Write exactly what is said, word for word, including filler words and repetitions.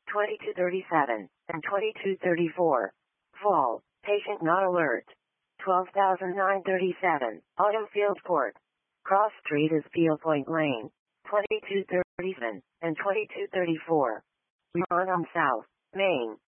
twenty-two thirty-seven, and twenty-two thirty-four. Fall, patient not alert. twelve thousand nine hundred thirty-seven, Autumn Fieldport. Cross Street is Peel Point Lane. twenty-two thirty-seven, and twenty-two thirty-four. We're on South, Main.